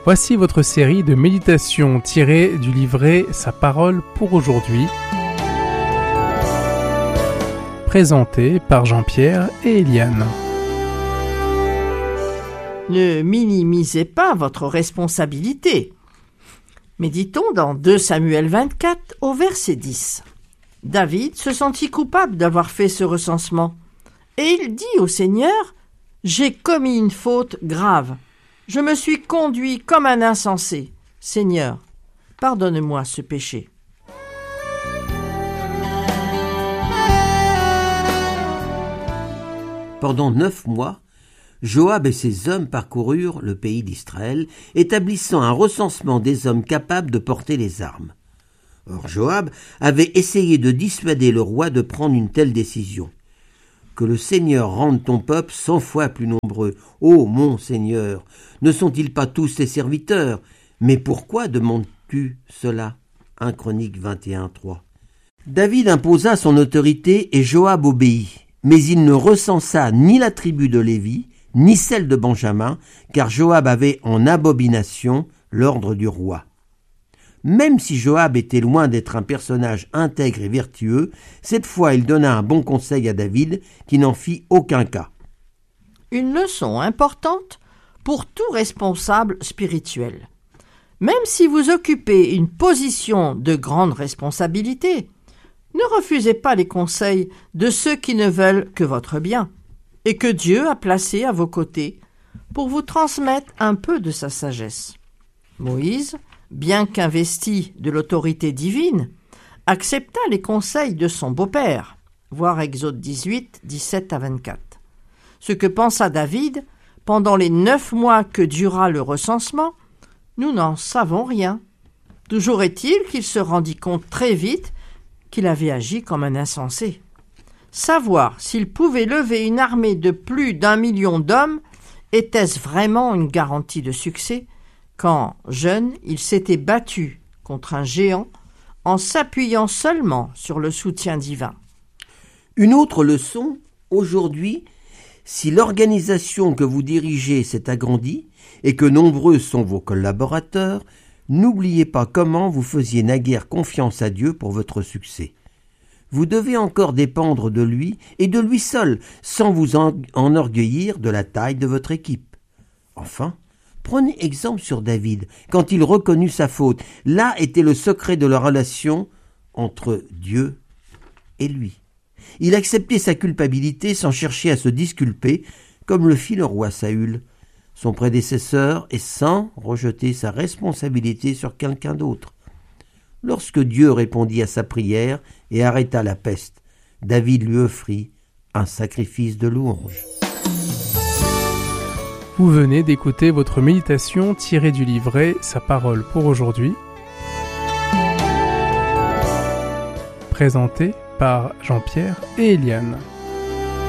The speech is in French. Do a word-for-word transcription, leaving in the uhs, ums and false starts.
Voici votre série de méditations tirées du livret Sa parole pour aujourd'hui, présentée par Jean-Pierre et Eliane. Ne minimisez pas votre responsabilité. Méditons dans deux Samuel vingt-quatre au verset dix. David se sentit coupable d'avoir fait ce recensement, et il dit au Seigneur « J'ai commis une faute grave. Je me suis conduit comme un insensé. Seigneur, pardonne-moi ce péché. » Pendant neuf mois, Joab et ses hommes parcoururent le pays d'Israël, établissant un recensement des hommes capables de porter les armes. Or Joab avait essayé de dissuader le roi de prendre une telle décision. « Que le Seigneur rende ton peuple cent fois plus nombreux. Ô mon Seigneur, ne sont-ils pas tous tes serviteurs? Mais pourquoi demandes-tu cela » un Chroniques vingt et un, trois. David imposa son autorité et Joab obéit, mais il ne recensa ni la tribu de Lévi, ni celle de Benjamin, car Joab avait en abomination l'ordre du roi. Même si Joab était loin d'être un personnage intègre et vertueux, cette fois il donna un bon conseil à David qui n'en fit aucun cas. Une leçon importante pour tout responsable spirituel. Même si vous occupez une position de grande responsabilité, ne refusez pas les conseils de ceux qui ne veulent que votre bien et que Dieu a placés à vos côtés pour vous transmettre un peu de sa sagesse. Moïse, bien qu'investi de l'autorité divine, accepta les conseils de son beau-père, voir Exode dix-huit, dix-sept à vingt-quatre. Ce que pensa David pendant les neuf mois que dura le recensement, nous n'en savons rien. Toujours est-il qu'il se rendit compte très vite qu'il avait agi comme un insensé. Savoir s'il pouvait lever une armée de plus d'un million d'hommes, était-ce vraiment une garantie de succès ? Quand, jeune, il s'était battu contre un géant en s'appuyant seulement sur le soutien divin. Une autre leçon, aujourd'hui, si l'organisation que vous dirigez s'est agrandie et que nombreux sont vos collaborateurs, n'oubliez pas comment vous faisiez naguère confiance à Dieu pour votre succès. Vous devez encore dépendre de lui et de lui seul, sans vous en- enorgueillir de la taille de votre équipe. Enfin, prenez exemple sur David, quand il reconnut sa faute. Là était le secret de la relation entre Dieu et lui. Il acceptait sa culpabilité sans chercher à se disculper, comme le fit le roi Saül, son prédécesseur, et sans rejeter sa responsabilité sur quelqu'un d'autre. Lorsque Dieu répondit à sa prière et arrêta la peste, David lui offrit un sacrifice de louange. Vous venez d'écouter votre méditation tirée du livret Sa parole pour aujourd'hui, présentée par Jean-Pierre et Eliane.